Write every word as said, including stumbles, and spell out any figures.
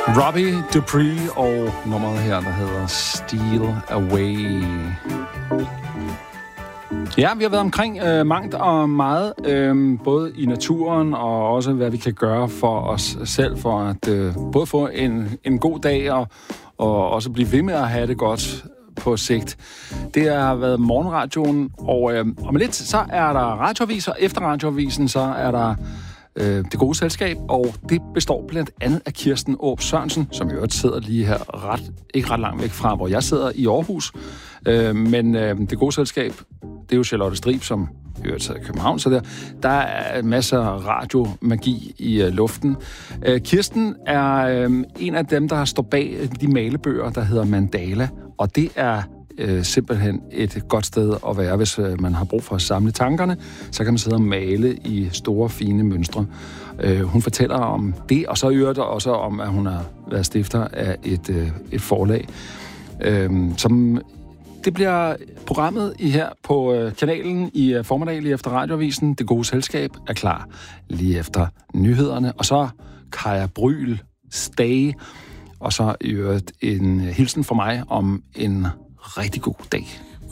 Robbie Dupree og nummeret her, der hedder Steal Away. Ja, vi har været omkring øh, mangt og meget, øh, både i naturen og også hvad vi kan gøre for os selv, for at øh, både få en, en god dag og, og også blive ved med at have det godt på sigt. Det har været morgenradioen, og øh, om lidt så er der radioavis, og efter radioavisen så er der øh, Det Gode Selskab, og det består blandt andet af Kirsten Åb Sørensen, som i øvrigt sidder lige her ret, ikke ret langt væk fra, hvor jeg sidder i Aarhus. Øh, men øh, Det Gode Selskab, det er jo Charlotte Strib, som i øvrigt sidder i København, så der, der er masser af radiomagi i øh, luften. Øh, Kirsten er øh, en af dem, der står bag de malebøger, der hedder Mandala, og det er øh, simpelthen et godt sted at være, hvis øh, man har brug for at samle tankerne. Så kan man sidde og male i store, fine mønstre. Øh, hun fortæller om det, og så i øvrigt også om, at hun har været stifter af et, øh, et forlag, øh, som... Det bliver programmet i her på øh, kanalen i øh, formiddag lige efter radioavisen. Det Gode Selskab er klar lige efter nyhederne. Og så Kaja Bryl, Stay. Og så i øvrigt en hilsen fra mig om en rigtig god dag.